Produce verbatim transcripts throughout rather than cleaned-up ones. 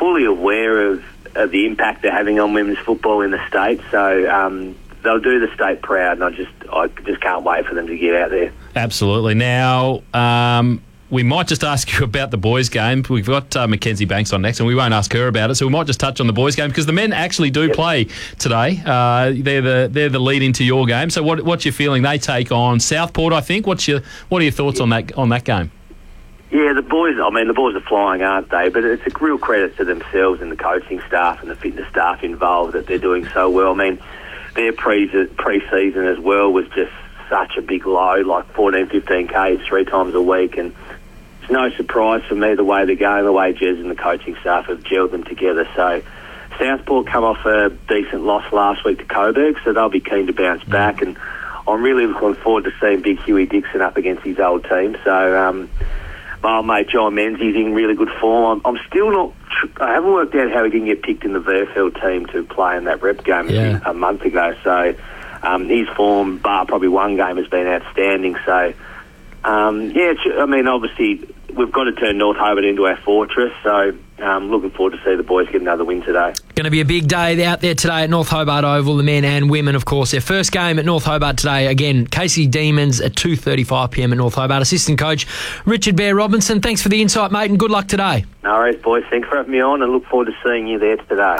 fully aware of, of the impact they're having on women's football in the state. So um, they'll do the state proud, and I just I just can't wait for them to get out there. Absolutely. Now, um, we might just ask you about the boys' game. We've got uh, Mackenzie Banks on next, and we won't ask her about it. So we might just touch on the boys' game because the men actually do yep. play today. Uh, they're the they're the lead into your game. So what what's your feeling? They take on Southport, I think. What's your what are your thoughts on that on that game? Yeah, the boys. I mean, the boys are flying, aren't they? But it's a real credit to themselves and the coaching staff and the fitness staff involved that they're doing so well. I mean, their pre pre-season as well was just such a big load, like fourteen, fifteen Ks three times a week, and it's no surprise for me the way they're going, the way Jez and the coaching staff have gelled them together. So Southport come off a decent loss last week to Coburg, so they'll be keen to bounce back, and I'm really looking forward to seeing big Huey Dixon up against his old team. So um, my old mate John Menzies in really good form. I'm, I'm still not, I haven't worked out how he didn't get picked in the V F L team to play in that rep game yeah. a month ago. So um, his form, bar probably one game, has been outstanding. So Um, yeah, I mean, obviously, we've got to turn North Hobart into our fortress, so um, looking forward to see the boys get another win today. Going to be a big day out there today at North Hobart Oval, the men and women, of course. Their first game at North Hobart today, again, Casey Demons at two thirty-five p m at North Hobart. Assistant coach Richard Bear Robinson, thanks for the insight, mate, and good luck today. No worries, boys. Thanks for having me on, and look forward to seeing you there today.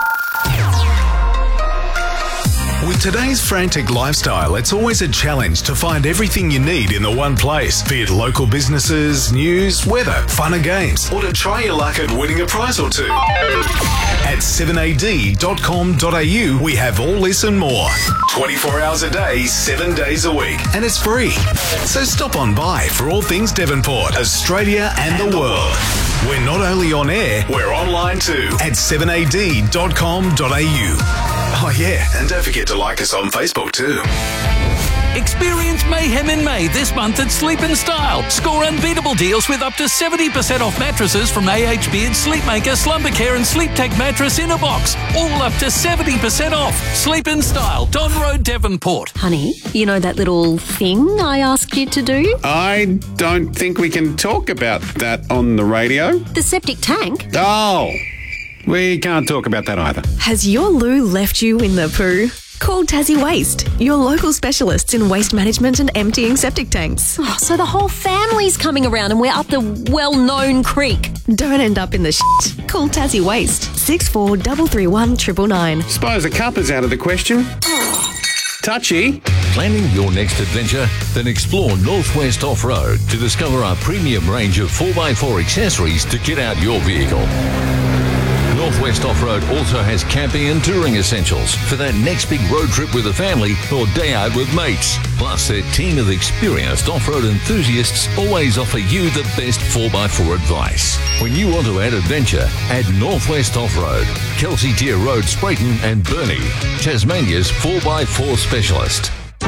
With today's frantic lifestyle, it's always a challenge to find everything you need in the one place. Be it local businesses, news, weather, fun and games, or to try your luck at winning a prize or two. At seven a d dot com dot a u, we have all this and more. twenty-four hours a day, seven days a week. And it's free. So stop on by for all things Devonport, Australia and the world. We're not only on air, we're online too at seven a d dot com dot a u. Oh yeah, and don't forget to like us on Facebook too. Experience mayhem in May this month at Sleep in Style. Score unbeatable deals with up to seventy percent off mattresses from A H Beard, Sleepmaker, Slumbercare and Sleep Tech mattress in a box. All up to seventy percent off. Sleep in Style, Don Road, Devonport. Honey, you know that little thing I asked you to do? I don't think we can talk about that on the radio. The septic tank? Oh, we can't talk about that either. Has your loo left you in the poo? Call Tassie Waste, your local specialists in waste management and emptying septic tanks. Oh, so the whole family's coming around and we're up the well-known creek. Don't end up in the shit. Call Tassie Waste, six four three three one nine nine nine. Suppose a cup is out of the question. Touchy. Planning your next adventure? Then explore Northwest Off-Road to discover our premium range of four by four accessories to kit out your vehicle. Northwest Off-Road also has camping and touring essentials for that next big road trip with a family or day out with mates. Plus, their team of experienced off-road enthusiasts always offer you the best four by four advice. When you want to add adventure, add Northwest Off-Road, Kelsey Tier Road, Sprayton and Burnie, Tasmania's four by four specialist.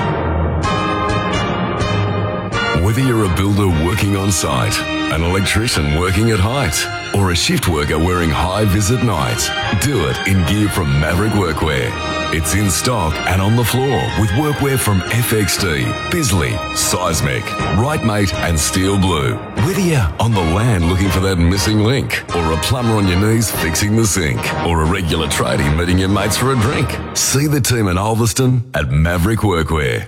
Whether you're a builder working on site, an electrician working at height, or a shift worker wearing high-vis at night, do it in gear from Maverick Workwear. It's in stock and on the floor with workwear from F X D, Bisley, Seismic, Rightmate and Steel Blue. Whether you're on the land looking for that missing link, or a plumber on your knees fixing the sink, or a regular tradie meeting your mates for a drink, see the team in Ulverston at Maverick Workwear.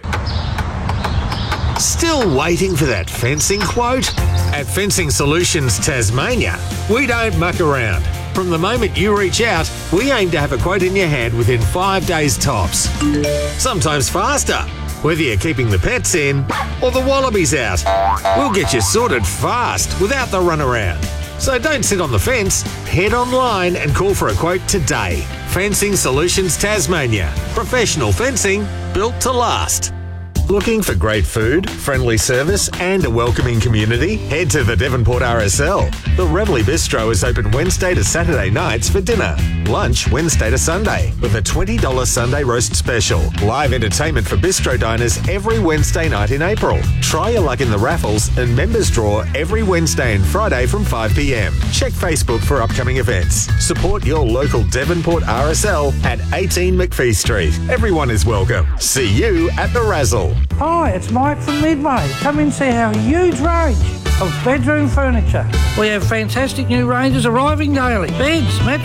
Still waiting for that fencing quote? At Fencing Solutions Tasmania, we don't muck around. From the moment you reach out, we aim to have a quote in your hand within five days tops. Sometimes faster, whether you're keeping the pets in or the wallabies out. We'll get you sorted fast without the runaround. So don't sit on the fence, head online and call for a quote today. Fencing Solutions Tasmania. Professional fencing built to last. Looking for great food, friendly service and a welcoming community? Head to the Devonport R S L. The Reveley Bistro is open Wednesday to Saturday nights for dinner. Lunch Wednesday to Sunday with a twenty dollars Sunday roast special. Live entertainment for bistro diners every Wednesday night in April. Try your luck in the raffles and members draw every Wednesday and Friday from five p m. Check Facebook for upcoming events. Support your local Devonport R S L at eighteen McPhee Street. Everyone is welcome. See you at the Razzle. Hi, it's Mike from Midway. Come and see our huge range of bedroom furniture. We have fantastic new ranges arriving daily. Beds, mattresses,